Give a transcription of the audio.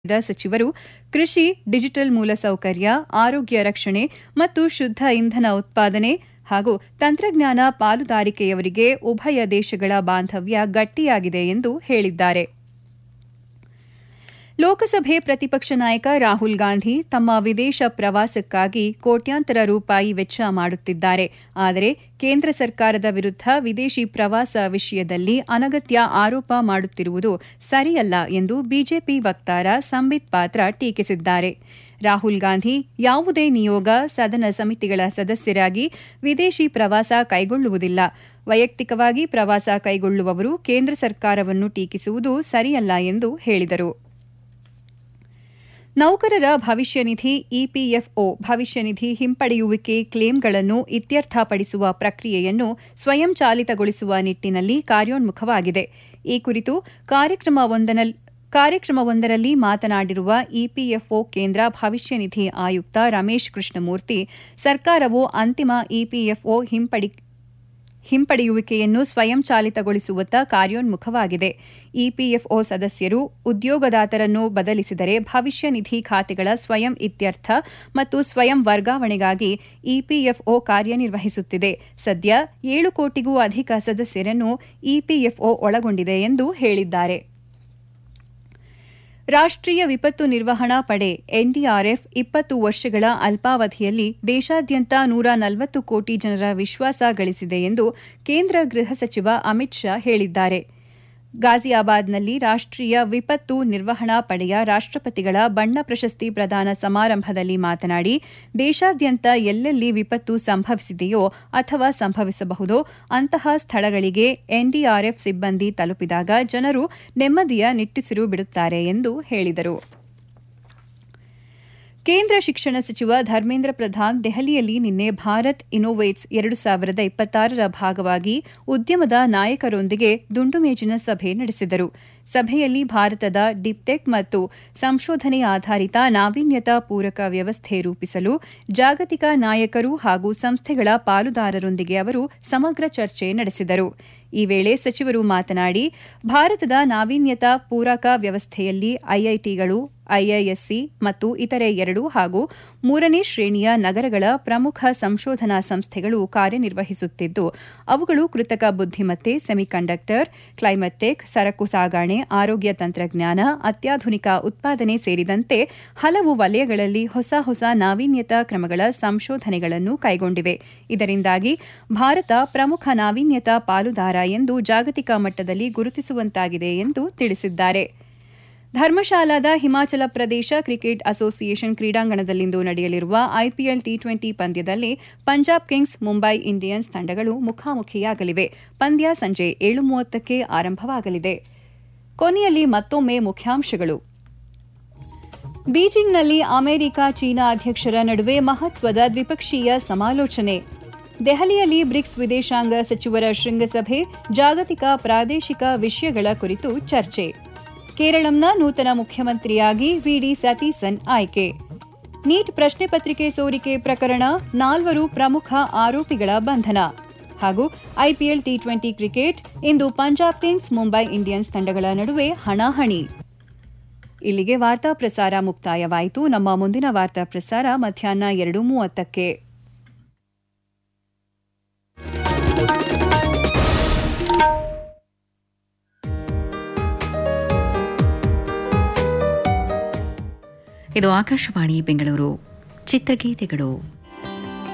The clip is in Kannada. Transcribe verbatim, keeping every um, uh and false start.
ಸಚಿವರು ಕೃಷಿ, ಡಿಜಿಟಲ್ ಮೂಲಸೌಕರ್ಯ, ಆರೋಗ್ಯ ರಕ್ಷಣೆ ಮತ್ತು ಶುದ್ಧ ಇಂಧನ ಉತ್ಪಾದನೆ ಹಾಗೂ ತಂತ್ರಜ್ಞಾನ ಪಾಲುದಾರಿಕೆಯವರೆಗೆ ಉಭಯ ದೇಶಗಳ ಬಾಂಧವ್ಯ ಗಟ್ಟಿಯಾಗಿದೆ ಎಂದು ಹೇಳಿದ್ದಾರೆ. ಲೋಕಸಭೆ ಪ್ರತಿಪಕ್ಷ ನಾಯಕ ರಾಹುಲ್ ಗಾಂಧಿ ತಮ್ಮ ವಿದೇಶ ಪ್ರವಾಸಕ್ಕಾಗಿ ಕೋಟ್ಯಾಂತರ ರೂಪಾಯಿ ವೆಚ್ಚ ಮಾಡುತ್ತಿದ್ದಾರೆ. ಆದರೆ ಕೇಂದ್ರ ಸರ್ಕಾರದ ವಿರುದ್ಧ ವಿದೇಶಿ ಪ್ರವಾಸ ವಿಷಯದಲ್ಲಿ ಅನಗತ್ಯ ಆರೋಪ ಮಾಡುತ್ತಿರುವುದು ಸರಿಯಲ್ಲ ಎಂದು ಬಿಜೆಪಿ ವಕ್ತಾರ ಸಂಬಿತ್ ಪಾತ್ರ ಟೀಕಿಸಿದ್ದಾರೆ. ರಾಹುಲ್ ಗಾಂಧಿ ಯಾವುದೇ ನಿಯೋಗ, ಸದನ ಸಮಿತಿಗಳ ಸದಸ್ಯರಾಗಿ ವಿದೇಶಿ ಪ್ರವಾಸ ಕೈಗೊಳ್ಳುವುದಿಲ್ಲ. ವೈಯಕ್ತಿಕವಾಗಿ ಪ್ರವಾಸ ಕೈಗೊಳ್ಳುವವರು ಕೇಂದ್ರ ಸರ್ಕಾರವನ್ನು ಟೀಕಿಸುವುದು ಸರಿಯಲ್ಲ ಎಂದು ಹೇಳಿದರು. ನೌಕರರ ಭವಿಷ್ಯ ನಿಧಿ ಇಪಿಎಫ್ಒ ಭವಿಷ್ಯನಿಧಿ ಹಿಂಪಡೆಯುವಿಕೆ ಕ್ಲೇಮ್ಗಳನ್ನು ಇತ್ಯರ್ಥಪಡಿಸುವ ಪ್ರಕ್ರಿಯೆಯನ್ನು ಸ್ವಯಂಚಾಲಿತಗೊಳಿಸುವ ನಿಟ್ಟಿನಲ್ಲಿ ಕಾರ್ಯೋನ್ಮುಖವಾಗಿದೆ. ಈ ಕುರಿತು ಕಾರ್ಯಕ್ರಮವೊಂದರಲ್ಲಿ ಮಾತನಾಡಿರುವ ಇಪಿಎಫ್ಒ ಕೇಂದ್ರ ಭವಿಷ್ಯ ನಿಧಿ ಆಯುಕ್ತ ರಮೇಶ್ ಕೃಷ್ಣಮೂರ್ತಿ, ಸರ್ಕಾರವು ಅಂತಿಮ ಇಪಿಎಫ್ಒ ಹಿಂಪಡಿ ಹಿಂಪಡೆಯುವಿಕೆಯನ್ನು ಸ್ವಯಂಚಾಲಿತಗೊಳಿಸುವತ್ತ ಕಾರ್ಯೋನ್ಮುಖವಾಗಿದೆ. ಇಪಿಎಫ್ಒ ಸದಸ್ಯರು ಉದ್ಯೋಗದಾತರನ್ನು ಬದಲಿಸಿದರೆ ಭವಿಷ್ಯ ನಿಧಿ ಖಾತೆಗಳ ಸ್ವಯಂ ಇತ್ಯರ್ಥ ಮತ್ತು ಸ್ವಯಂ ವರ್ಗಾವಣೆಗಾಗಿ ಇಪಿಎಫ್ಒ ಕಾರ್ಯನಿರ್ವಹಿಸುತ್ತಿದೆ. ಸದ್ಯ ಏಳು ಕೋಟಿಗೂ ಅಧಿಕ ಸದಸ್ಯರನ್ನು ಇಪಿಎಫ್ಒ ಒಳಗೊಂಡಿದೆ ಎಂದು ಹೇಳಿದ್ದಾರೆ. ರಾಷ್ಟ್ರೀಯ ವಿಪತ್ತು ನಿರ್ವಹಣಾ ಪಡೆ ಎನ್ಡಿಆರ್ಎಫ್ ಇಪ್ಪತ್ತು ವರ್ಷಗಳ ಅಲ್ಪಾವಧಿಯಲ್ಲಿ ದೇಶಾದ್ಯಂತ ನೂರ ನಲವತ್ತು ಕೋಟಿ ಜನರ ವಿಶ್ವಾಸ ಗಳಿಸಿದೆ ಎಂದು ಕೇಂದ್ರ ಗೃಹ ಸಚಿವ ಅಮಿತ್ ಶಾ ಹೇಳಿದ್ದಾರೆ. ಗಾಜಿಯಾಬಾದ್ನಲ್ಲಿ ರಾಷ್ಟ್ರೀಯ ವಿಪತ್ತು ನಿರ್ವಹಣಾ ಪಡೆಯ ರಾಷ್ಟ್ರಪತಿಗಳ ಬಣ್ಣ ಪ್ರಶಸ್ತಿ ಪ್ರದಾನ ಸಮಾರಂಭದಲ್ಲಿ ಮಾತನಾಡಿ, ದೇಶಾದ್ಯಂತ ಎಲ್ಲೆಲ್ಲಿ ವಿಪತ್ತು ಸಂಭವಿಸಿದೆಯೋ ಅಥವಾ ಸಂಭವಿಸಬಹುದೋ ಅಂತಹ ಸ್ಥಳಗಳಿಗೆ ಎನ್ಡಿಆರ್ಎಫ್ ಸಿಬ್ಬಂದಿ ತಲುಪಿದಾಗ ಜನರು ನೆಮ್ಮದಿಯ ನಿಟ್ಟುಸಿರು ಬಿಡುತ್ತಾರೆ ಎಂದು ಹೇಳಿದರು. ಕೇಂದ್ರ ಶಿಕ್ಷಣ ಸಚಿವ ಧರ್ಮೇಂದ್ರ ಪ್ರಧಾನ್ ದೆಹಲಿಯಲ್ಲಿ ನಿನ್ನೆ ಭಾರತ್ ಇನ್ನೋವೇಟ್ಸ್ ಎರಡು ಸಾವಿರದ ಇಪ್ಪತ್ತಾರರ ಭಾಗವಾಗಿ ಉದ್ಯಮದ ನಾಯಕರೊಂದಿಗೆ ದುಂಡುಮೇಜಿನ ಸಭೆ ನಡೆಸಿದರು. ಸಭೆಯಲ್ಲಿ ಭಾರತದ ಡಿಪ್ಟೆಕ್ ಮತ್ತು ಸಂಶೋಧನೆ ಆಧಾರಿತ ನಾವೀನ್ಯತಾ ಪೂರಕ ವ್ಯವಸ್ಥೆ ರೂಪಿಸಲು ಜಾಗತಿಕ ನಾಯಕರು ಹಾಗೂ ಸಂಸ್ಥೆಗಳ ಪಾಲುದಾರರೊಂದಿಗೆ ಅವರು ಸಮಗ್ರ ಚರ್ಚೆ ನಡೆಸಿದರು. ಈ ವೇಳೆ ಸಚಿವರು ಮಾತನಾಡಿ, ಭಾರತದ ನಾವೀನ್ಯತಾ ಪೂರಕ ವ್ಯವಸ್ಥೆಯಲ್ಲಿ ಐಐಟಿಗಳು, ಐಐಎಸ್ಸಿ ಮತ್ತು ಇತರೆ ಎರಡು ಹಾಗೂ ಮೂರನೇ ಶ್ರೇಣಿಯ ನಗರಗಳ ಪ್ರಮುಖ ಸಂಶೋಧನಾ ಸಂಸ್ಥೆಗಳು ಕಾರ್ಯನಿರ್ವಹಿಸುತ್ತಿದ್ದು, ಅವುಗಳು ಕೃತಕ ಬುದ್ದಿಮತ್ತೆ, ಸೆಮಿಕಂಡಕ್ಟರ್, ಕ್ಲೈಮೇಟ್ ಟೆಕ್, ಸರಕು ಸಾಗಣೆ, ಆರೋಗ್ಯ ತಂತ್ರಜ್ಞಾನ, ಅತ್ಯಾಧುನಿಕ ಉತ್ಪಾದನೆ ಸೇರಿದಂತೆ ಹಲವು ವಲಯಗಳಲ್ಲಿ ಹೊಸ ಹೊಸ ನಾವೀನ್ಯತಾ ಕ್ರಮಗಳ ಸಂಶೋಧನೆಗಳನ್ನು ಕೈಗೊಂಡಿವೆ. ಇದರಿಂದಾಗಿ ಭಾರತ ಪ್ರಮುಖ ನಾವೀನ್ಯತಾ ಪಾಲುದಾರ ಎಂದು ಜಾಗತಿಕ ಮಟ್ಟದಲ್ಲಿ ಗುರುತಿಸುವಂತಾಗಿದೆ ಎಂದು ತಿಳಿಸಿದ್ದಾರೆ. ಧರ್ಮಶಾಲಾದ ಹಿಮಾಚಲ ಪ್ರದೇಶ ಕ್ರಿಕೆಟ್ ಅಸೋಸಿಯೇಷನ್ ಕ್ರೀಡಾಂಗಣದಲ್ಲಿಂದು ನಡೆಯಲಿರುವ ಐಪಿಎಲ್ ಟಿ ಟ್ವೆಂಟಿ ಪಂದ್ಯದಲ್ಲಿ ಪಂಜಾಬ್ ಕಿಂಗ್ಸ್, ಮುಂಬೈ ಇಂಡಿಯನ್ಸ್ ತಂಡಗಳು ಮುಖಾಮುಖಿಯಾಗಲಿವೆ. ಪಂದ್ಯ ಸಂಜೆ ಏಳು ಮೂವತ್ತಕ್ಕೆ ಆರಂಭವಾಗಲಿದೆ. ಕೊನೆಯಲ್ಲಿ ಮತ್ತೊಮ್ಮೆ ಮುಖ್ಯಾಂಶಗಳು. ಬೀಜಿಂಗ್ನಲ್ಲಿ ಅಮೆರಿಕ, ಚೀನಾ ಅಧ್ಯಕ್ಷರ ನಡುವೆ ಮಹತ್ವದ ದ್ವಿಪಕ್ಷೀಯ ಸಮಾಲೋಚನೆ. ದೆಹಲಿಯಲ್ಲಿ ಬ್ರಿಕ್ಸ್ ವಿದೇಶಾಂಗ ಸಚಿವರ ಶೃಂಗಸಭೆ, ಜಾಗತಿಕ ಪ್ರಾದೇಶಿಕ ವಿಷಯಗಳ ಕುರಿತು ಚರ್ಚೆ. ಕೇರಳಂನ ನೂತನ ಮುಖ್ಯಮಂತ್ರಿಯಾಗಿ ವಿಡಿ ಸತೀಸನ್ ಆಯ್ಕೆ. ನೀಟ್ ಪ್ರಶ್ನೆ ಪತ್ರಿಕೆ ಸೋರಿಕೆ ಪ್ರಕರಣ, ನಾಲ್ವರು ಪ್ರಮುಖ ಆರೋಪಿಗಳ ಬಂಧನ. ಹಾಗೂ ಐಪಿಎಲ್ ಟಿ ಟ್ವೆಂಟಿ ಕ್ರಿಕೆಟ್, ಇಂದು ಪಂಜಾಬ್ ಕಿಂಗ್ಸ್, ಮುಂಬೈ ಇಂಡಿಯನ್ಸ್ ತಂಡಗಳ ನಡುವೆ ಹಣಾಹಣಿ. ಇಲ್ಲಿಗೆ ವಾರ್ತಾ ಪ್ರಸಾರ ಮುಕ್ತಾಯವಾಯಿತು. ನಮ್ಮ ಮುಂದಿನ ವಾರ್ತಾ ಪ್ರಸಾರ ಮಧ್ಯಾಹ್ನ ಎರಡು ಮೂವತ್ತಕ್ಕೆ. ಇದು ಆಕಾಶವಾಣಿ ಬೆಂಗಳೂರು. ಚಿತ್ರಗೀತೆಗಳು.